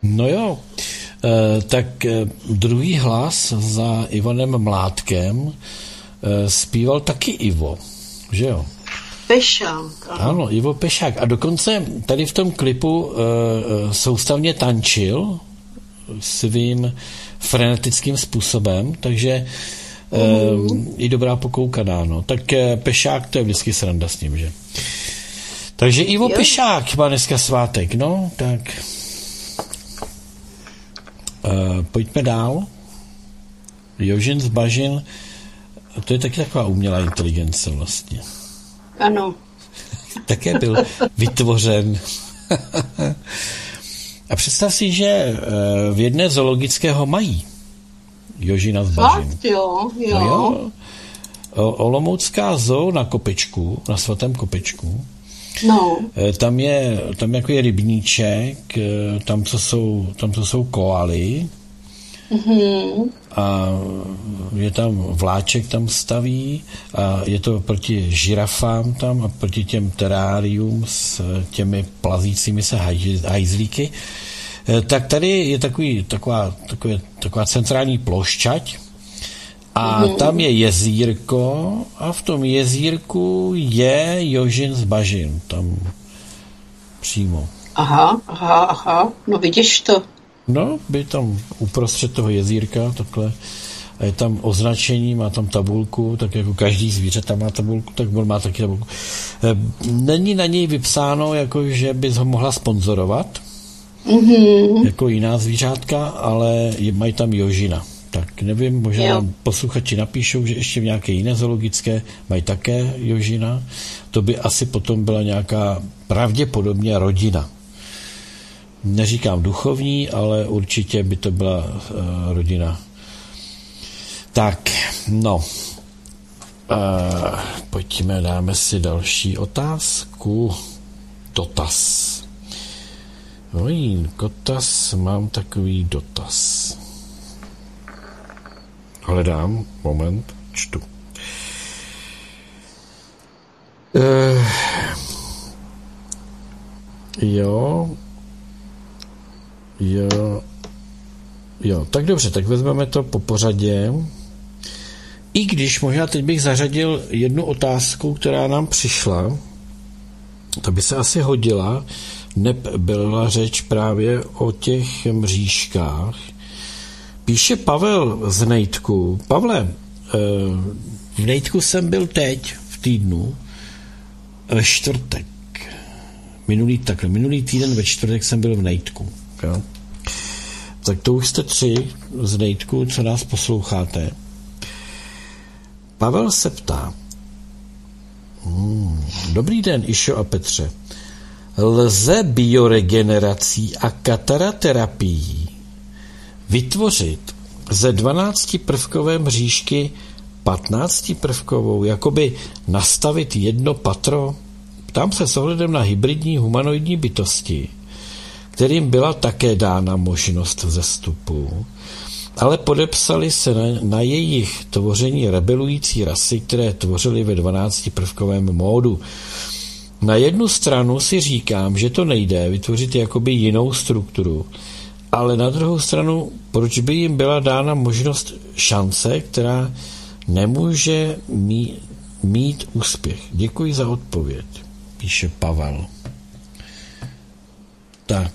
No jo, tak druhý hlas za Ivanem Mládkem zpíval taky Ivo, že jo? Pešák. Ano, Ivo Pešák. A dokonce tady v tom klipu soustavně tančil svým frenetickým způsobem, takže i dobrá pokoukaná, no. Tak Pešák, to je vždycky sranda s ním, že? Takže Ivo Pešák má dneska svátek, no, tak pojďme dál. Jožin z Bažin, to je taky taková umělá inteligence vlastně. Ano. Také byl vytvořen. A představ si, že v jedné zoologického mají Jožina z Bažin. Fakt, jo. No jo. Olomoucká zoo na Kopečku, na Svatém Kopečku. No. Tam jako je rybníček, tam, co jsou koaly. Mm-hmm. A je tam vláček, tam staví a je to proti žirafám tam a proti těm terárium s těmi plazícími se hajzlíky. Tak tady je taková centrální plošťať a tam je jezírko a v tom jezírku je Jožin z Bažin, tam přímo. Aha, no vidíš to. No, by tam uprostřed toho jezírka, takhle, a je tam označení, má tam tabulku, tak jako každý zvíře tam má tabulku, tak on má taky tabulku. Není na něj vypsáno, jako že bys ho mohla sponzorovat, jako jiná zvířátka, ale mají tam Jožina. Tak nevím, možná nám posluchači napíšou, že ještě v nějaké jiné zoologické mají také Jožina. To by asi potom byla nějaká pravděpodobně rodina. Neříkám duchovní, ale určitě by to byla rodina. Tak, no. Pojďme, dáme si další otázku. Dotaz. Kotas, mám takový dotaz. Hledám, moment, čtu. Jo, tak dobře, tak vezmeme to po pořadě. I když možná teď bych zařadil jednu otázku, která nám přišla, to by se asi hodila, byla řeč právě o těch mřížkách. Píše Pavel z Nejtku. Pavle, v Nejtku jsem byl teď v týdnu ve čtvrtek. Minulý týden ve čtvrtek jsem byl v Nejtku. Jo? Tak to už jste 3 z Nejtku, co nás posloucháte. Pavel se ptá. Dobrý den, Išo a Petře. Lze bioregenerací a kataraterapií vytvořit ze 12prvkové mřížky 15prvkovou, jakoby nastavit jedno patro? Ptám se s ohledem na hybridní humanoidní bytosti, kterým byla také dána možnost vzestupu, ale podepsali se na jejich tvoření rebelující rasy, které tvořily ve 12prvkovém módu. Na jednu stranu si říkám, že to nejde vytvořit jakoby jinou strukturu, ale na druhou stranu, proč by jim byla dána možnost šance, která nemůže mít úspěch? Děkuji za odpověď, píše Pavel. Tak.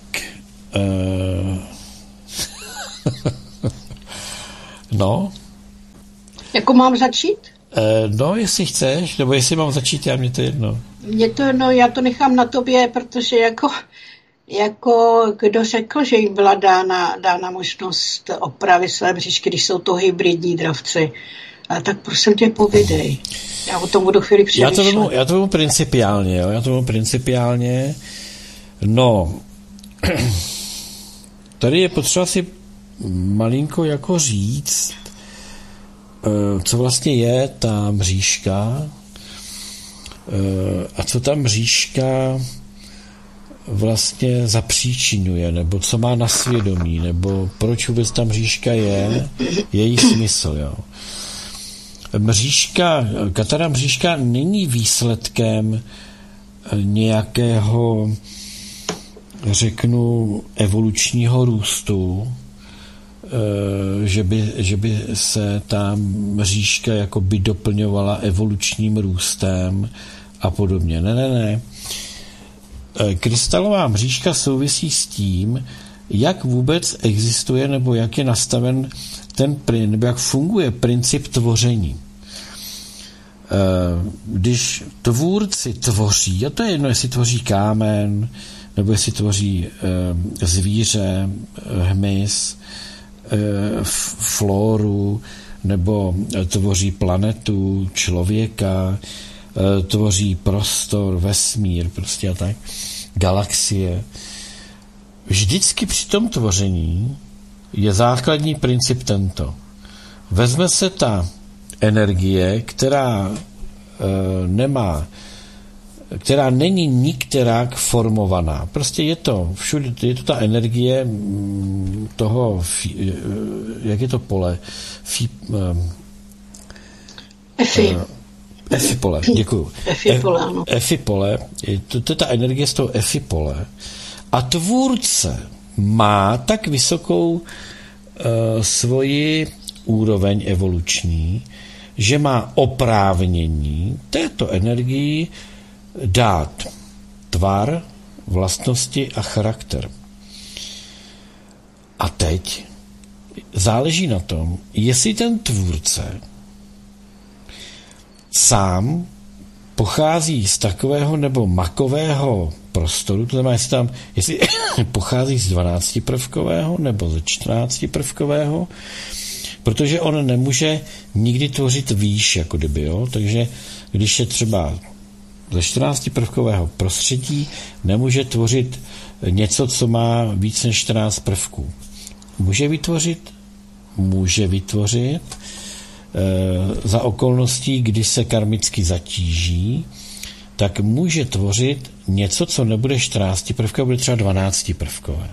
No. Jako mám začít? No, jestli chceš, nebo jestli mám začít, mě to jedno. Já to nechám na tobě, protože jako kdo řekl, že jim byla dána možnost opravy své bříšky, když jsou to hybridní dravci. Tak prosím tě, povídej. Já o tom budu chvíli přemýšlet. Já to vemu principiálně, No, tady je potřeba si malinko jako říct, co vlastně je ta mřížka a co ta mřížka vlastně zapříčinuje, nebo co má na svědomí, nebo proč vůbec ta mřížka je, její smysl. Jo. Katara mřížka není výsledkem nějakého řeknu, evolučního růstu, že by se ta mřížka jakoby doplňovala evolučním růstem a podobně. Ne. Krystalová mřížka souvisí s tím, jak vůbec existuje nebo jak je nastaven nebo jak funguje princip tvoření. Když tvůrci tvoří, a to je jedno, jestli tvoří kámen, nebo jestli tvoří zvíře, hmyz, floru, nebo tvoří planetu, člověka, tvoří prostor, vesmír, prostě a tak, galaxie. Vždycky při tom tvoření je základní princip tento. Vezme se ta energie, která není nikterak formovaná. Prostě je to všude, je to ta energie toho, jak je to pole? Efipole, děkuju. Efipole, to je ta energie z toho efipole. A tvůrce má tak vysokou svoji úroveň evoluční, že má oprávnění této energii dát tvar, vlastnosti a charakter. A teď záleží na tom, jestli ten tvůrce sám pochází z takového nebo makového prostoru, to znamená, jestli pochází z 12prvkového nebo ze 14prvkového, protože on nemůže nikdy tvořit výš, jako kdyby, jo? Takže když je třeba ze 14prvkového prostředí, nemůže tvořit něco, co má víc než 14 prvků. Může vytvořit za okolností, kdy se karmicky zatíží, tak může tvořit něco, co nebude 14 prvkové, bude třeba 12 prvkové.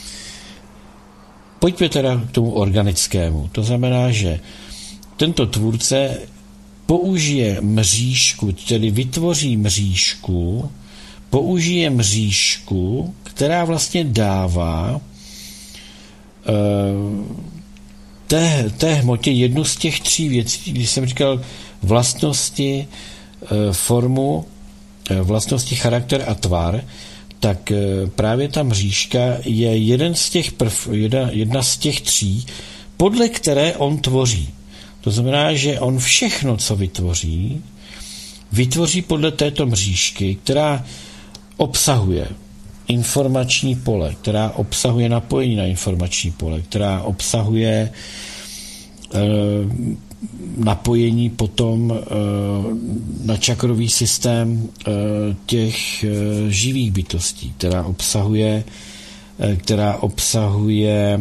Pojďme teda k tomu organickému. To znamená, že tento tvůrce použije mřížku, tedy vytvoří mřížku, použije mřížku, která vlastně dává té hmotě jednu z těch 3 věcí, když jsem říkal vlastnosti, formu, vlastnosti, charakter a tvar, tak právě ta mřížka je jedna z těch 3, podle které on tvoří. To znamená, že on všechno, co vytvoří podle této mřížky, která obsahuje informační pole, která obsahuje napojení na informační pole, která obsahuje napojení potom na čakrový systém těch živých bytostí, která obsahuje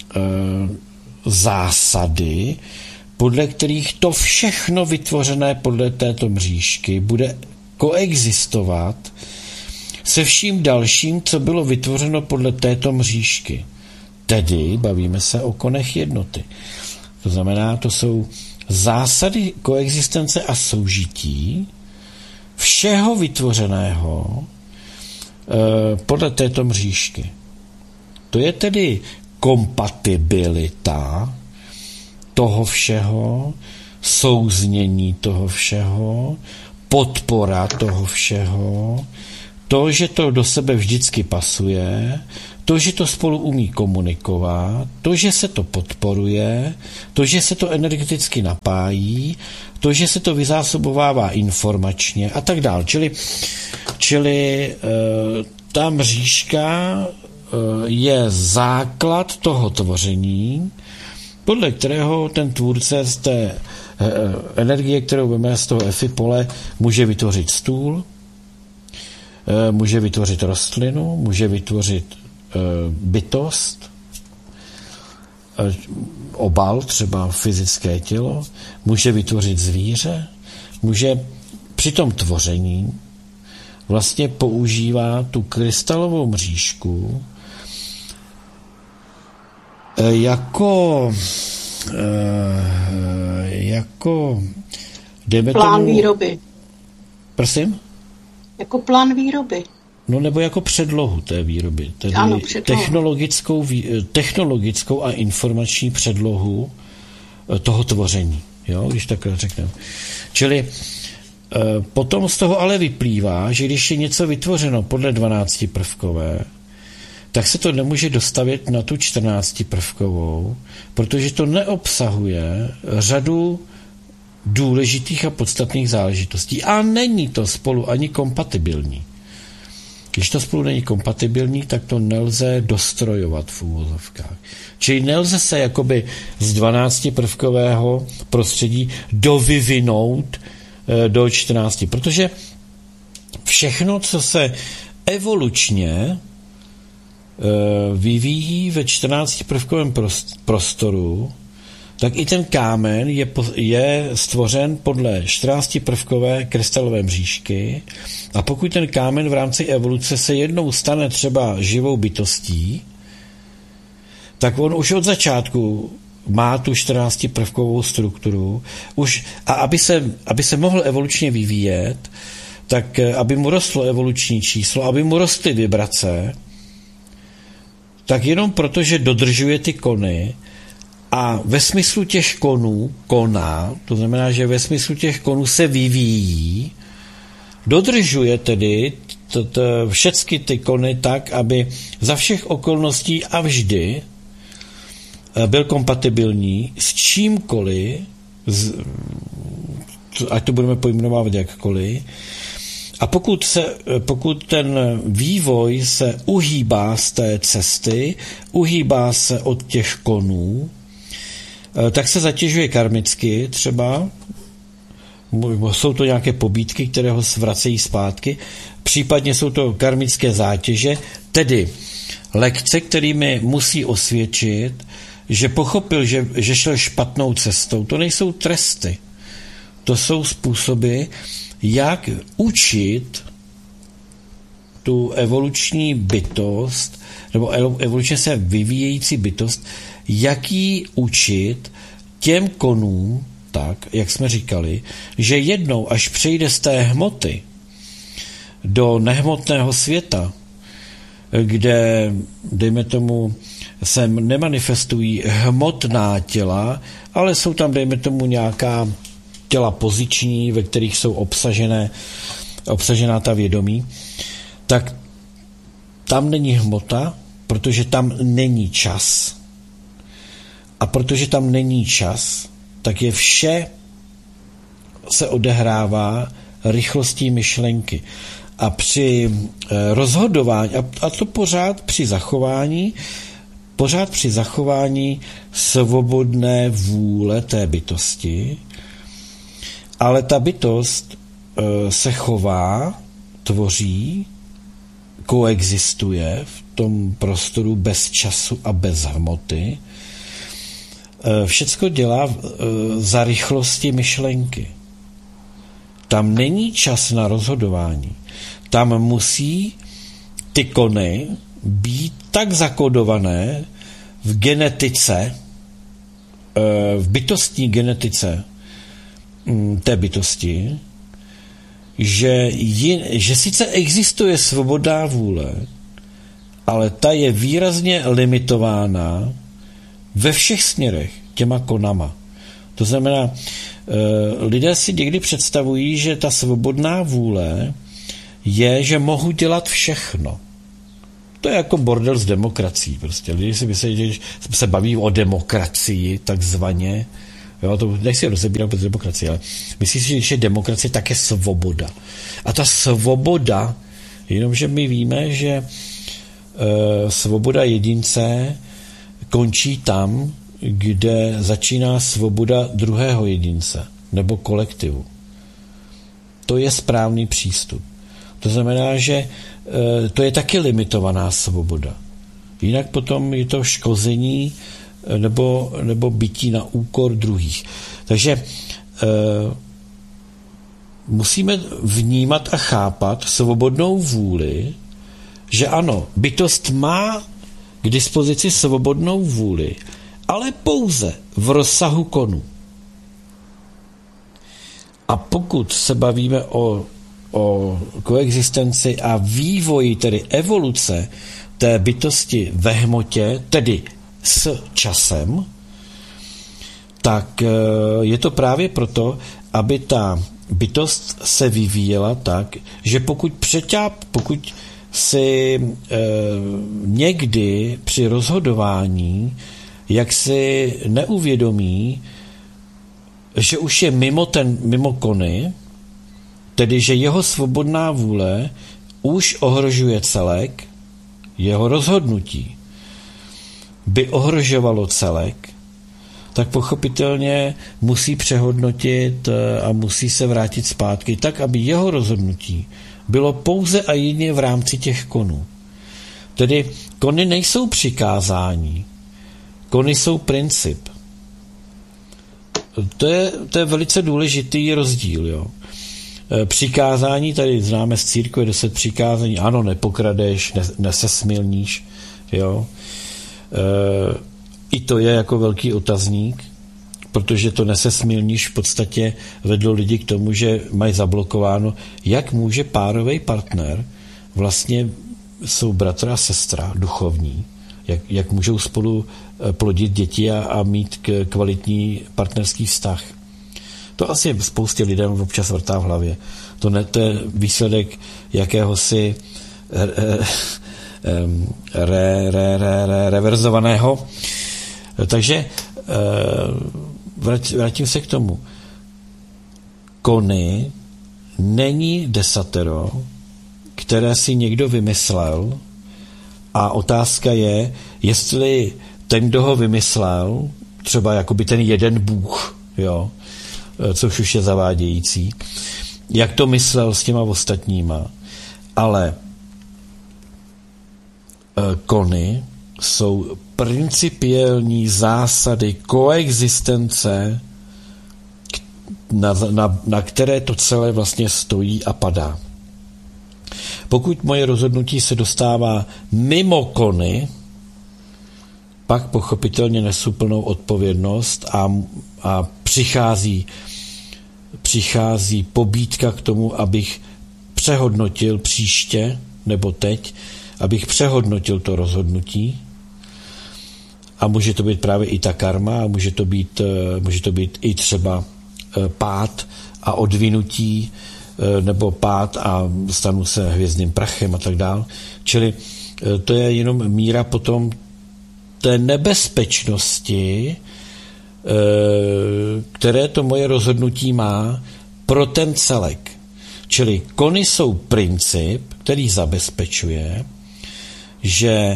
zásady, podle kterých to všechno vytvořené podle této mřížky bude koexistovat se vším dalším, co bylo vytvořeno podle této mřížky. Tedy bavíme se o konech jednoty. To znamená, to jsou zásady koexistence a soužití všeho vytvořeného podle této mřížky. To je tedy kompatibilita toho všeho, souznění toho všeho, podpora toho všeho, to, že to do sebe vždycky pasuje, to, že to spolu umí komunikovat, to, že se to podporuje, to, že se to energeticky napájí, to, že se to vyzásobovává informačně a tak dále. Čili ta mřížka je základ toho tvoření, podle kterého ten tvůrce z té energie, kterou veme z toho efipole, může vytvořit stůl, může vytvořit rostlinu, může vytvořit bytost, obal, třeba fyzické tělo, může vytvořit zvíře, může při tom tvoření vlastně používá tu krystalovou mřížku jako dejme plán tomu, výroby. Prosím? Jako plán výroby. No nebo jako předlohu té výroby, tedy ano, technologickou a informační předlohu toho tvoření, jo, když takhle řekneme. Čili potom z toho ale vyplývá, že když je něco vytvořeno podle 12 prvkové, tak se to nemůže dostavit na tu 14 prvkovou, protože to neobsahuje řadu důležitých a podstatných záležitostí a není to spolu ani kompatibilní. Když to spolu není kompatibilní, tak to nelze dostrojovat v úvozovkách. Čili nelze se jakoby z 12 prvkového prostředí dovyvinout do 14, protože všechno, co se evolučně vyvíjí ve 14 prvkovém prostoru, tak i ten kámen je stvořen podle 14 prvkové krystalové mřížky a pokud ten kámen v rámci evoluce se jednou stane třeba živou bytostí, tak on už od začátku má tu 14 prvkovou strukturu a aby se mohl evolučně vyvíjet, tak aby mu rostlo evoluční číslo, aby mu rostly vibrace, tak jenom proto, že dodržuje ty kony a ve smyslu těch konů koná, to znamená, že ve smyslu těch konů se vyvíjí, dodržuje tedy všechny ty kony tak, aby za všech okolností a vždy byl kompatibilní s čímkoliv, ať to budeme pojmenovávat jakkoliv, a pokud ten vývoj se uhýbá z té cesty, uhýbá se od těch konů, tak se zatěžuje karmicky třeba, jsou to nějaké pobídky, které ho svracejí zpátky, případně jsou to karmické zátěže, tedy lekce, kterými musí osvědčit, že pochopil, že šel špatnou cestou. To nejsou tresty. To jsou způsoby, jak učit tu evoluční bytost, nebo evolučně se vyvíjející bytost, jak ji učit těm konům, tak, jak jsme říkali, že jednou, až přejde z té hmoty do nehmotného světa, kde, dejme tomu, se nemanifestují hmotná těla, ale jsou tam, dejme tomu, nějaká těla poziční, ve kterých jsou obsažená ta vědomí, tak tam není hmota, protože tam není čas. A protože tam není čas, tak je vše se odehrává rychlostí myšlenky. A při rozhodování, a to pořád při zachování svobodné vůle té bytosti, ale ta bytost se chová, tvoří, koexistuje v tom prostoru bez času a bez hmoty. Všecko dělá za rychlosti myšlenky. Tam není čas na rozhodování. Tam musí ty kony být tak zakodované v genetice, v bytostní genetice té bytosti, že sice existuje svobodná vůle, ale ta je výrazně limitována ve všech směrech těma konama. To znamená, lidé si někdy představují, že ta svobodná vůle je, že mohu dělat všechno. To je jako bordel s demokracií. Prostě lidi si myslí, že se baví o demokracii, takzvaně. Jo, to nechci rozebírat bez demokracie, ale myslím si, že demokracie tak je svoboda. A ta svoboda, jenomže my víme, že svoboda jedince končí tam, kde začíná svoboda druhého jedince nebo kolektivu. To je správný přístup. To znamená, že to je taky limitovaná svoboda. Jinak potom je to škození nebo bytí na úkor druhých. Takže musíme vnímat a chápat svobodnou vůli, že ano, bytost má k dispozici svobodnou vůli, ale pouze v rozsahu konu. A pokud se bavíme o o koexistenci a vývoji, tedy evoluce té bytosti ve hmotě, tedy s časem, tak je to právě proto, aby ta bytost se vyvíjela tak, že pokud si někdy při rozhodování jak si neuvědomí, že už je mimo kony, tedy že jeho svobodná vůle už ohrožuje celek, jeho rozhodnutí by ohrožovalo celek, tak pochopitelně musí přehodnotit a musí se vrátit zpátky tak, aby jeho rozhodnutí bylo pouze a jedině v rámci těch konů. Tedy kony nejsou přikázání, kony jsou princip. To je velice důležitý rozdíl. Jo. Přikázání, tady známe z církve 10 přikázání, ano, nepokradeš, nesesmilníš, jo. I to je jako velký otazník, protože to nesesmilníš v podstatě vedlo lidi k tomu, že mají zablokováno, jak může párový partner, vlastně jsou bratr a sestra duchovní, jak můžou spolu plodit děti a mít kvalitní partnerský vztah. To asi spoustě lidem občas vrtá v hlavě. To je výsledek jakéhosi reverzovaného. Takže vrátím se k tomu. Kony není desatero, které si někdo vymyslel, a otázka je, jestli ten, kdo ho vymyslel, třeba jakoby ten jeden bůh, jo, což už je zavádějící, jak to myslel s těma ostatníma. Ale kony jsou principiální zásady koexistence, na které to celé vlastně stojí a padá. Pokud moje rozhodnutí se dostává mimo kony, pak pochopitelně nesu plnou odpovědnost a přichází pobídka k tomu, abych přehodnotil příště, nebo teď, abych přehodnotil to rozhodnutí. A může to být právě i ta karma, a může to být i třeba pád a odvinutí, nebo pád a stanu se hvězdným prachem a tak dál. Čili to je jenom míra potom té nebezpečnosti, které to moje rozhodnutí má pro ten celek. Čili kony jsou princip, který zabezpečuje, že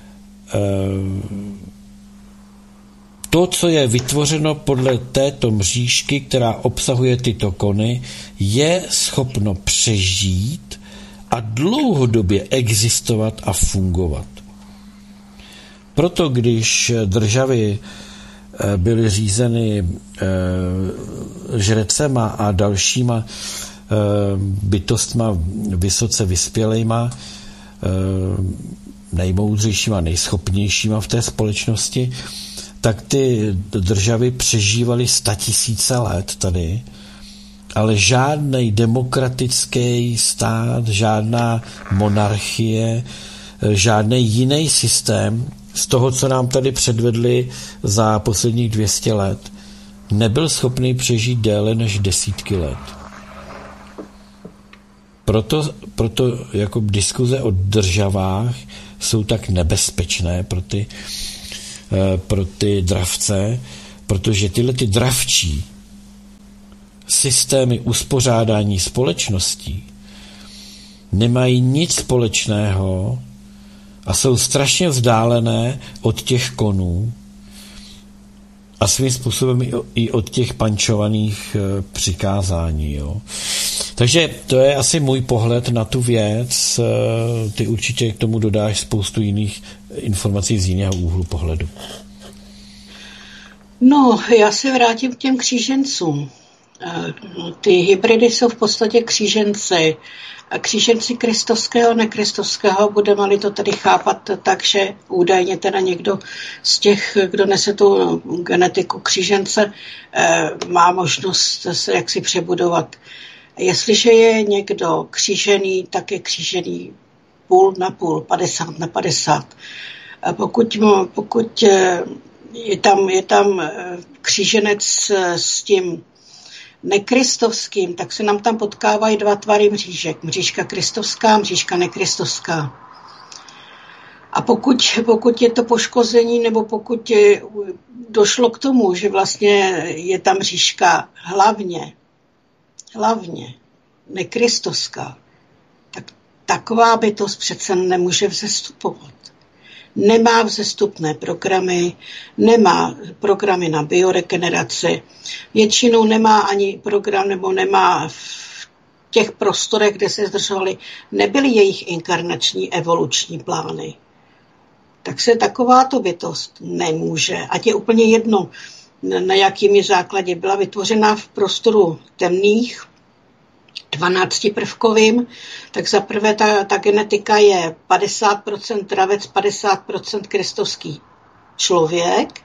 to, co je vytvořeno podle této mřížky, která obsahuje tyto kony, je schopno přežít a dlouhodobě existovat a fungovat. Proto, když državy byly řízeny žrecema a dalšíma bytostma vysoce vyspělejma, nejmoudřejšíma, nejschopnějšíma v té společnosti, tak ty državy přežívaly 100 000 let tady, ale žádný demokratický stát, žádná monarchie, žádný jiný systém z toho, co nám tady předvedli za posledních 200 let, nebyl schopný přežít déle než desítky let. Proto jako diskuze o državách jsou tak nebezpečné pro ty dravce, protože tyhle ty dravčí systémy uspořádání společností nemají nic společného a jsou strašně vzdálené od těch konů a svým způsobem i od těch pančovaných přikázání. Jo. Takže to je asi můj pohled na tu věc. Ty určitě k tomu dodáš spoustu jiných informací z jiného úhlu pohledu. No, já se vrátím k těm křížencům. Ty hybridy jsou v podstatě kříženci. Kříženci kristovského a nekristovského, budeme-li to tedy chápat tak, že údajně teda někdo z těch, kdo nese tu genetiku křížence, má možnost se jaksi přebudovat. Jestliže je někdo křížený, tak je křížený půl na půl, 50 na 50. A pokud je tam kříženec s tím nekristovským, tak se nám tam potkávají dva tvary mřížek. Mřížka kristovská, mřížka nekristovská. A pokud je to poškození, nebo pokud došlo k tomu, že vlastně je tam mřížka hlavně nekristovská, tak taková bytost přece nemůže vzestupovat. Nemá vzestupné programy, nemá programy na bioregeneraci, většinou nemá ani program, nebo nemá v těch prostorech, kde se zdržovali, nebyly jejich inkarnační evoluční plány. Tak se takováto bytost nemůže, ať je úplně jedno, na jakým základě byla vytvořena v prostoru temných, 12prvkovým, tak zaprvé ta genetika je 50% dravec, 50% kristovský člověk.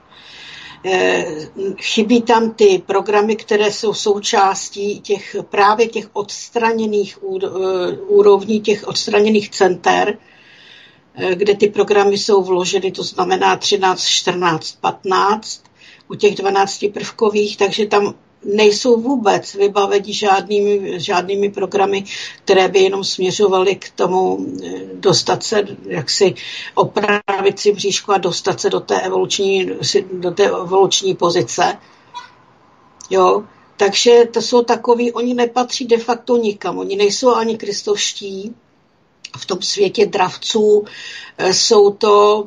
Chybí tam ty programy, které jsou součástí právě těch odstraněných úrovní, těch odstraněných center, kde ty programy jsou vloženy, to znamená 13, 14, 15 u těch 12prvkových, takže tam nejsou vůbec vybaveni žádnými programy, které by jenom směřovaly k tomu dostat se, jaksi opravit si bříšku a dostat se do té evoluční pozice. Jo? Takže to jsou takový, oni nepatří de facto nikam, oni nejsou ani kristovští. V tom světě dravců jsou to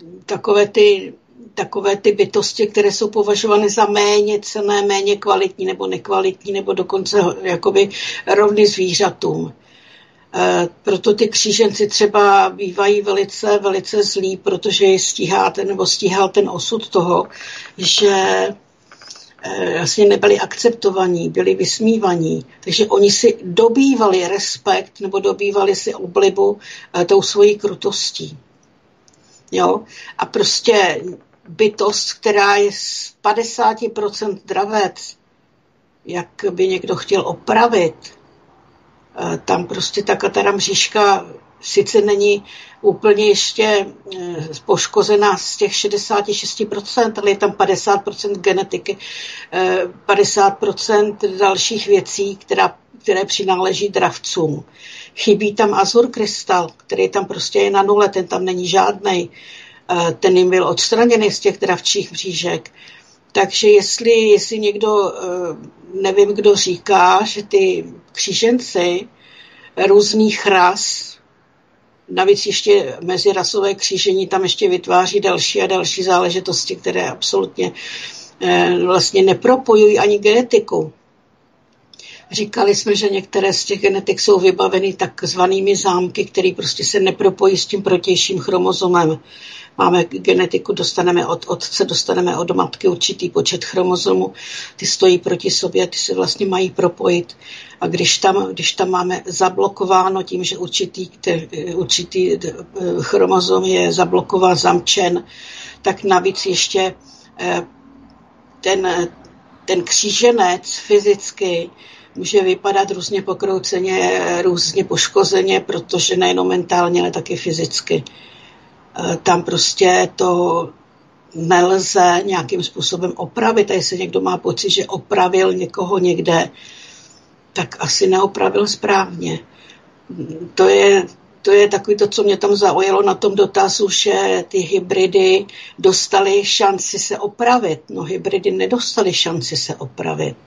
takové ty bytosti, které jsou považovány za méně cenné, méně kvalitní nebo nekvalitní, nebo dokonce jakoby rovny zvířatům. Proto ty kříženci třeba bývají velice, velice zlí, protože je stíhal ten osud toho, že vlastně nebyli akceptovaní, byli vysmívaní. Takže oni si dobývali respekt nebo dobývali si oblibu tou svojí krutostí. Jo? A prostě bytost, která je z 50% dravec, jak by někdo chtěl opravit, tam prostě ta kataramřížka sice není úplně ještě poškozená z těch 66%, ale je tam 50% genetiky, 50% dalších věcí, které přináleží dravcům. Chybí tam azur krystal, který tam prostě je na nule, ten tam není žádnej. Ten jim byl odstraněný z těch dravčích mřížek. Takže jestli někdo, nevím, kdo říká, že ty kříženci různých ras, navíc ještě mezirasové křížení tam ještě vytváří další a další záležitosti, které absolutně vlastně nepropojují ani genetiku. Říkali jsme, že některé z těch genetik jsou vybaveny takzvanými zámky, které prostě se nepropojí s tím protějším chromozomem. Máme genetiku, dostaneme od otce, dostaneme od matky určitý počet chromozomů, ty stojí proti sobě, ty se vlastně mají propojit. A když tam máme zablokováno tím, že určitý chromozom je zablokován, zamčen, tak navíc ještě ten kříženec fyzicky může vypadat různě pokrouceně, různě poškozeně, protože nejenom mentálně, ale taky fyzicky. Tam prostě to nelze nějakým způsobem opravit. A jestli někdo má pocit, že opravil někoho někde, tak asi neopravil správně. To je takový to, co mě tam zaujalo na tom dotazu, že ty hybridy dostaly šanci se opravit. No, hybridy nedostaly šanci se opravit.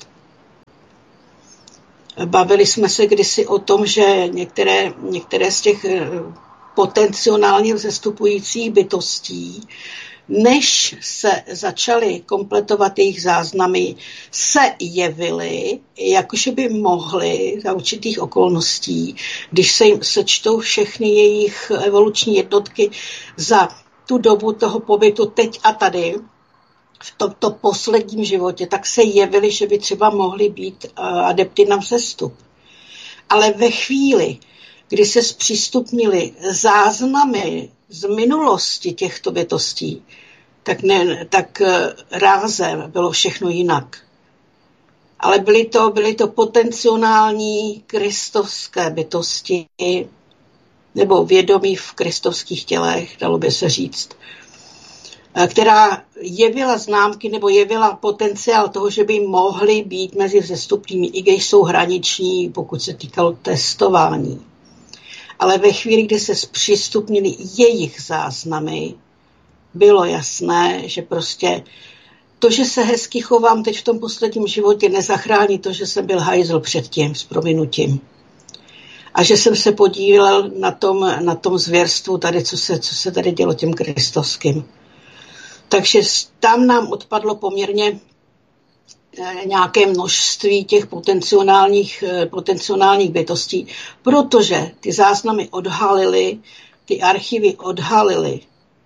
Bavili jsme se kdysi o tom, že některé z těch potenciálně vzestupujících bytostí, než se začaly kompletovat jejich záznamy, se jevily, jakože by mohly za určitých okolností, když se jim sečtou všechny jejich evoluční jednotky za tu dobu toho pobytu teď a tady, v tomto posledním životě, tak se jevily, že by třeba mohly být adepty na vzestup. Ale ve chvíli, kdy se zpřístupnily záznamy z minulosti těchto bytostí, tak ráze bylo všechno jinak. ale byly to potenciální kristovské bytosti, nebo vědomí v kristovských tělech, dalo by se říct, která jevila známky nebo jevila potenciál toho, že by mohly být mezi vzestupnými, i když jsou hraniční, pokud se týkalo testování. Ale ve chvíli, kdy se zpřístupnili jejich záznamy, bylo jasné, že prostě to, že se hezky chovám teď v tom posledním životě, nezachrání to, že jsem byl hajzl předtím, s prominutím. A že jsem se podílel na tom zvěrstvu tady, co se tady dělo těm kristovským. Takže tam nám odpadlo poměrně nějaké množství těch potenciálních bytostí, protože ty záznamy odhalily, ty archivy odhalily,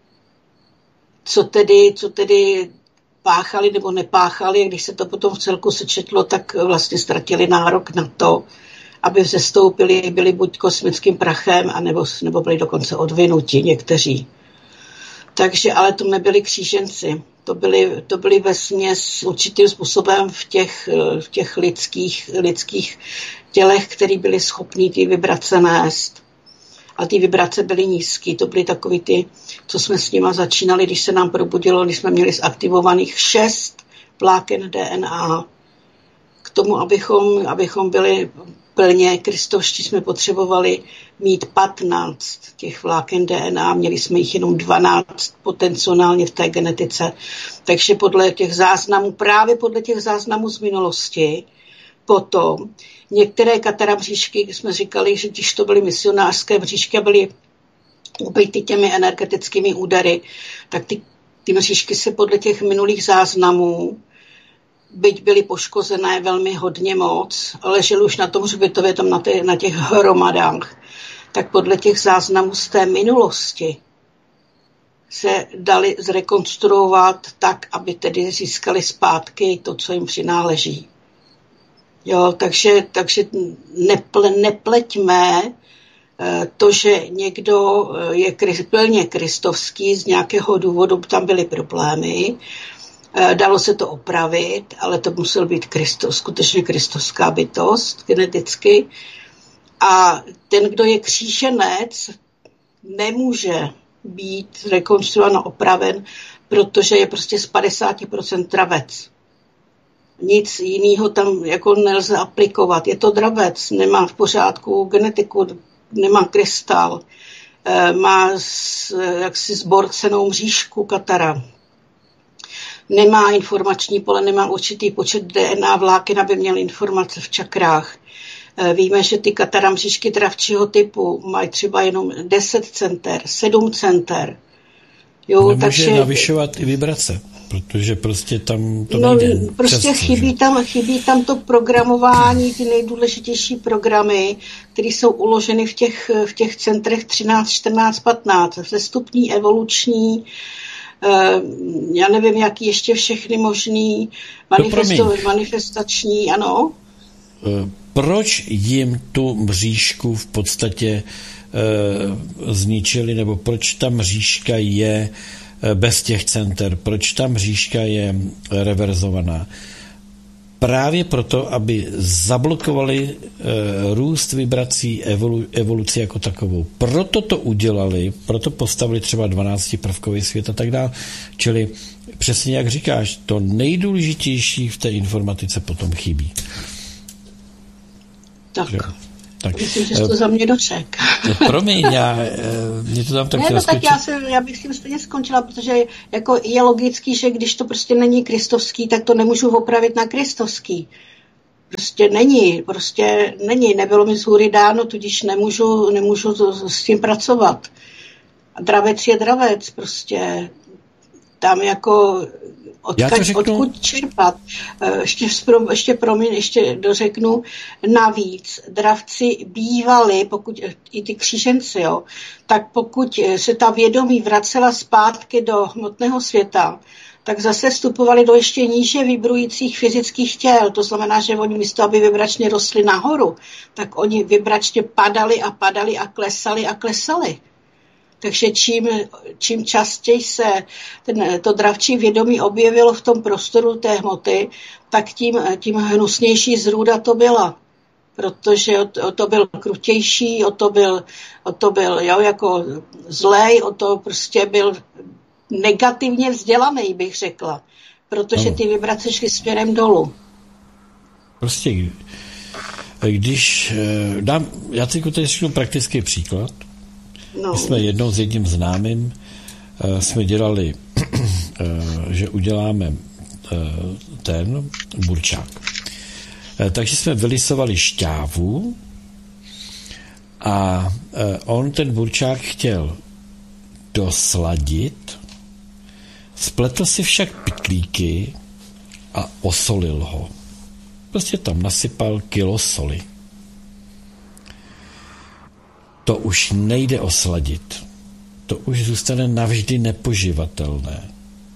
co tedy páchali nebo nepáchali, když se to potom v celku sečetlo, tak vlastně ztratili nárok na to, aby vzestoupili, byli buď kosmickým prachem, nebo byli dokonce odvinuti někteří. Takže, ale to nebyli kříženci. To byli vesměs určitým způsobem v těch lidských tělech, který byli schopní ty vibrace nést. A ty vibrace byly nízké. To byly takový ty, co jsme s nima začínali, když se nám probudilo, když jsme měli zaktivovaných 6 vláken DNA. K tomu, abychom byli plně kristovští, jsme potřebovali mít 15 těch vláken DNA, měli jsme jich jenom 12 potenciálně v té genetice. Takže právě podle těch záznamů z minulosti, potom některé katara mřížky, jsme říkali, že když to byly misionářské mřížky a byly ubity těmi energetickými údery, tak ty mřížky se podle těch minulých záznamů, byť byly poškozené velmi hodně moc, ležely už na tom hřbitově, tam na těch hromadách, tak podle těch záznamů z té minulosti se dali zrekonstruovat tak, aby tedy získali zpátky to, co jim přináleží. Jo, takže nepleťme to, že někdo je plně kristovský, z nějakého důvodu tam byly problémy, dalo se to opravit, ale to musel být skutečně kristovská bytost geneticky. A ten, kdo je kříženec, nemůže být rekonstruován a opraven, protože je prostě z 50% dravec. Nic jiného tam jako nelze aplikovat. Je to dravec, nemá v pořádku genetiku, nemá krystal, má jaksi zborcenou mřížku katara. Nemá informační pole, nemá určitý počet DNA vláken, aby měl informace v čakrách. Víme, že ty katara mřížky dravčího typu mají třeba jenom 10 center, 7 center. Jo, nemůže takže navyšovat i vibrace, protože prostě tam to nejde. Prostě chybí tam to programování, ty nejdůležitější programy, které jsou uloženy v těch centrech 13, 14, 15, vzestupní, evoluční, já nevím, jaký ještě všechny možný, manifestační, ano. Proč jim tu mřížku v podstatě zničili, nebo proč ta mřížka je bez těch center, proč ta mřížka je reverzovaná? Právě proto, aby zablokovali růst vibrací, evoluci jako takovou. Proto to udělali, proto postavili třeba 12prvkový svět a tak dále. Čili přesně jak říkáš, to nejdůležitější v té informatice potom chybí. Tak. Myslím, že jsi to za mě dořek. Promiň, mě to tam tak ne, tak já bych s tím stejně skončila, protože jako je logický, že když to prostě není kristovský, tak to nemůžu opravit na kristovský. Prostě není. Nebylo mi z hůry dáno, tudíž nemůžu s tím pracovat. A dravec je dravec, prostě tam jako odkud čerpat. Ještě dořeknu, navíc dravci bývali, pokud i ty kříženci, jo, tak pokud se ta vědomí vracela zpátky do hmotného světa, tak zase vstupovali do ještě níže vibrujících fyzických těl. To znamená, že oni místo, aby vibračně rostli nahoru, tak oni vibračně padali a klesali. Takže čím častěji se to dravčí vědomí objevilo v tom prostoru té hmoty, tak tím hnusnější zrůda to byla. Protože o to byl krutější, o to byl jako zlej, o to prostě byl negativně vzdělaný, bych řekla. Protože ty vibrace šly směrem dolů. Prostě, když já teď tady řeknu praktický příklad. My jsme jednou s jedním známým jsme dělali, že uděláme ten burčák. Takže jsme vylisovali šťávu a on ten burčák chtěl dosladit, spletl si však pytlíky a osolil ho. Prostě tam nasypal kilo soli. To už nejde osladit. To už zůstane navždy nepoživatelné.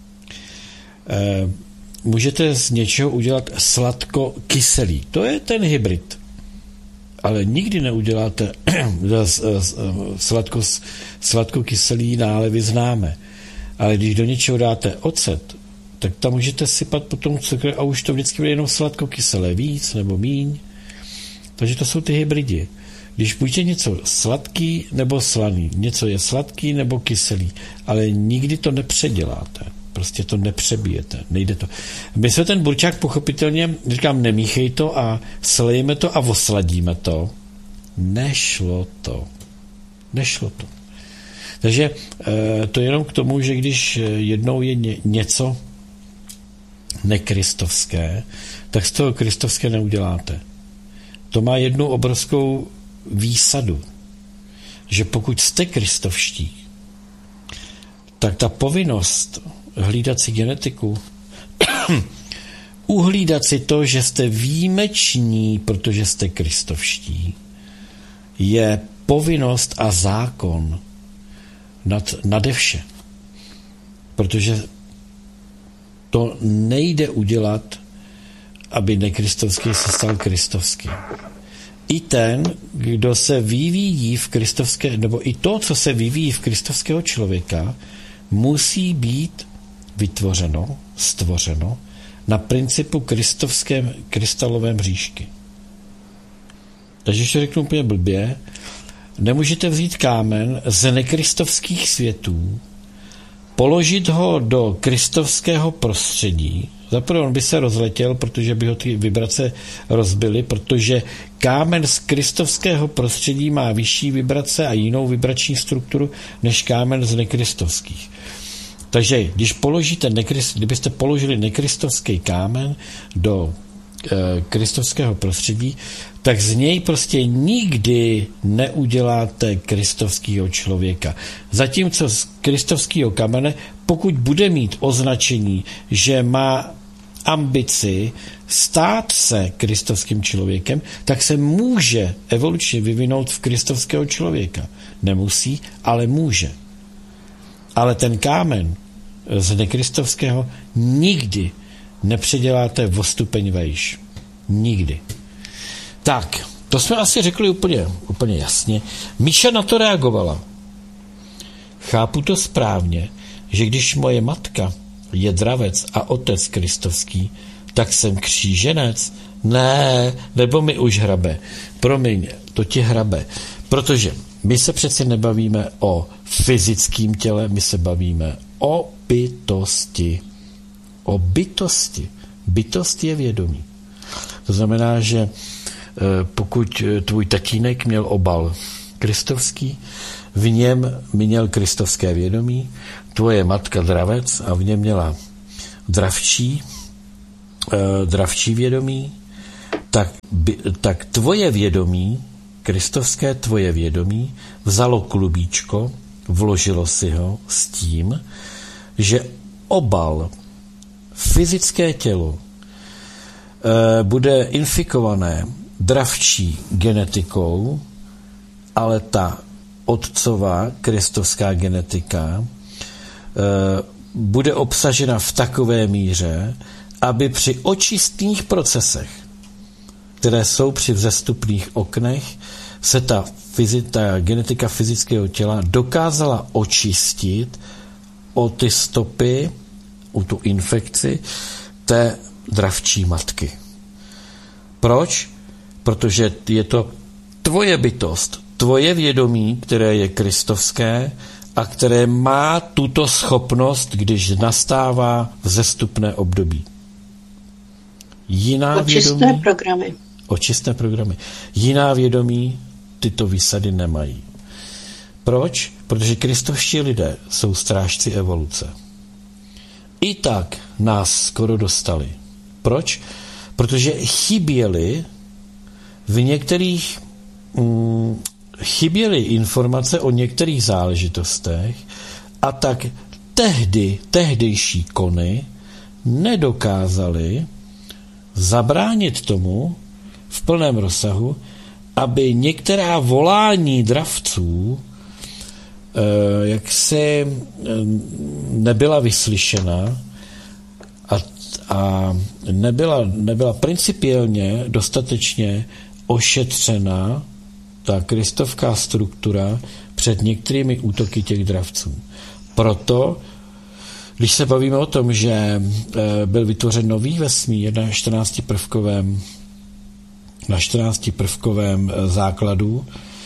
Můžete z něčeho udělat sladko-kyselý. To je ten hybrid. Ale nikdy neuděláte sladko-kyselý nálevy známe. Ale když do něčeho dáte ocet, tak tam můžete sypat potom cukr a už to vždycky bude jenom sladko-kyselé, víc nebo míň. Takže to jsou ty hybridy. Když buďte něco sladký nebo slaný, něco je sladký nebo kyselý, ale nikdy to nepředěláte. Prostě to nepřebijete, nejde to. My jsme ten burčák pochopitelně, říkám, nemíchej to a slejeme to a osladíme to. Nešlo to. Takže to jenom k tomu, že když jednou je něco nekristovské, tak z toho kristovské neuděláte. To má jednu obrovskou výsadu, že pokud jste kristovští, tak ta povinnost hlídat si genetiku, uhlídat si to, že jste výjimeční, protože jste kristovští, je povinnost a zákon nade vše. Protože to nejde udělat, aby nekristovský se stal kristovský. I ten, kdo se vyvíjí v kristovské, nebo i to, co se vyvíjí v kristovského člověka, musí být vytvořeno, stvořeno na principu kristovském krystalovém říšky. Takže ještě řeknu úplně blbě, nemůžete vzít kámen z nekristovských světů, položit ho do kristovského prostředí. Zaprvé on by se rozletěl, protože by ho ty vibrace rozbily, protože kámen z kristovského prostředí má vyšší vibrace a jinou vibrační strukturu než kámen z nekristovských. Takže kdybyste položili nekristovský kámen do kristovského prostředí, tak z něj prostě nikdy neuděláte kristovského člověka. Zatímco z kristovského kamene, pokud bude mít označení, že má ambici stát se kristovským člověkem, tak se může evolučně vyvinout v kristovského člověka. Nemusí, ale může. Ale ten kámen z nekristovského nikdy nepředěláte o stupeň vejš. Nikdy. Tak, to jsme asi řekli úplně jasně. Míša na to reagovala. Chápu to správně, že když moje matka je dravec a otec kristovský, tak jsem kříženec? Ne, nebo mi už hrabe. Promiň, to ti hrabe. Protože my se přeci nebavíme o fyzickém těle, my se bavíme o bytosti. O bytosti. Bytost je vědomí. To znamená, že pokud tvůj tatínek měl obal kristovský, v něm měl kristovské vědomí, tvoje matka dravec a v něm měla dravčí vědomí, tak tvoje vědomí, kristovské tvoje vědomí, vzalo klubíčko, vložilo si ho s tím, že obal, fyzické tělo, bude infikované dravčí genetikou, ale ta otcová kristovská genetika bude obsažena v takové míře, aby při očistných procesech, které jsou při vzestupných oknech, se ta genetika fyzického těla dokázala očistit o ty stopy, o tu infekci té dravčí matky. Proč? Protože je to tvoje bytost, tvoje vědomí, které je kristovské a které má tuto schopnost, když nastává vzestupné období. Očistné programy. Jiná vědomí tyto výsady nemají. Proč? Protože kristovští lidé jsou strážci evoluce. I tak nás skoro dostali. Proč? Protože chyběly informace o některých záležitostech a tak tehdejší kony nedokázali zabránit tomu v plném rozsahu, aby některá volání dravců jaksi nebyla vyslyšena a nebyla principiálně dostatečně ošetřena ta kristovská struktura před některými útoky těch dravců. Proto, když se bavíme o tom, že byl vytvořen nový vesmír na 14prvkovém základu,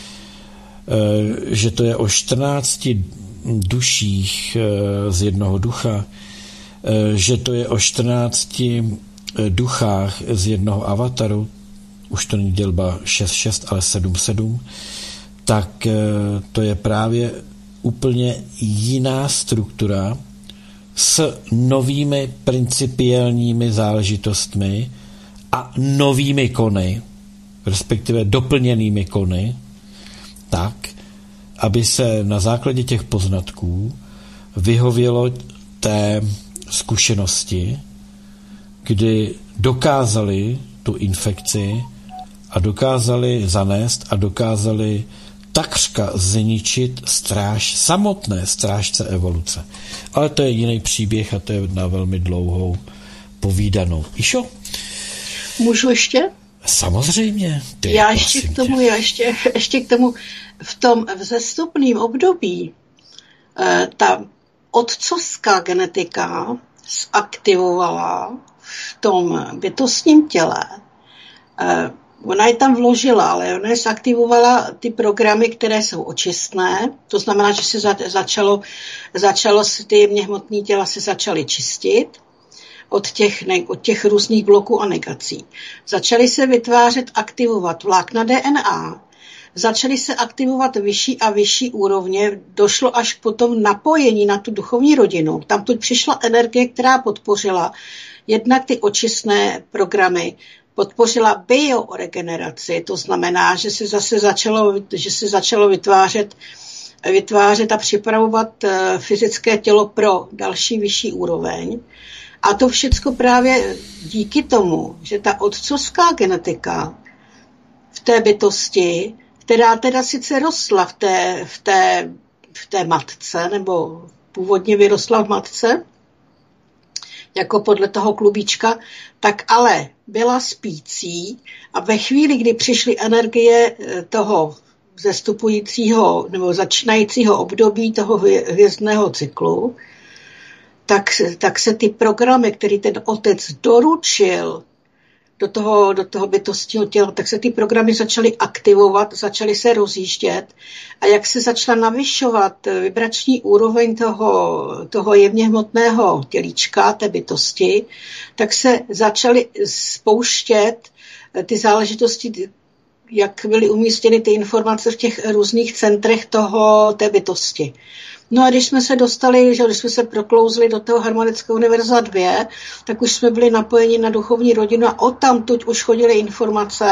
že to je o 14 duších z jednoho ducha, že to je o 14 duchách z jednoho avataru, už to není dělba 6-6, ale 7-7, tak to je právě úplně jiná struktura s novými principiálními záležitostmi a novými kony, respektive doplněnými kony, tak, aby se na základě těch poznatků vyhovělo té zkušenosti, kdy dokázali tu infekci a dokázali zanést a dokázali takřka zničit samotné strážce evoluce. Ale to je jiný příběh a to je na velmi dlouhou povídanou. Išo? Můžu ještě? Samozřejmě. Já ještě k tomu v tom vzestupném období ta otcovská genetika zaktivovala v tom bytostním těle. Ona je tam vložila, ale ona je zaktivovala ty programy, které jsou očistné. To znamená, že se začalo ty jemně hmotné těla se začaly čistit od těch různých bloků a negací. Začaly se vytvářet, aktivovat vlákna DNA. Začaly se aktivovat vyšší a vyšší úrovně. Došlo až potom napojení na tu duchovní rodinu. Tam tu přišla energie, která podpořila jednak ty očistné programy, podpořila bioregeneraci, to znamená, že se zase začalo vytvářet a připravovat fyzické tělo pro další vyšší úroveň. A to všechno právě díky tomu, že ta otcovská genetika v té bytosti, která teda sice rostla v té matce, nebo původně vyrostla v matce, jako podle toho klubíčka, tak ale byla spící a ve chvíli, kdy přišly energie toho zestupujícího nebo začínajícího období toho hvězdného cyklu, tak se ty programy, který ten otec doručil do toho bytostního těla, tak se ty programy začaly aktivovat, začaly se rozjíždět a jak se začala navyšovat vibrační úroveň toho jemně hmotného tělíčka, té bytosti, tak se začaly spouštět ty záležitosti, jak byly umístěny ty informace v těch různých centrech té bytosti. No a když jsme se dostali, že když jsme se proklouzli do toho harmonického univerza 2, tak už jsme byli napojeni na duchovní rodinu a odtamtud už chodily informace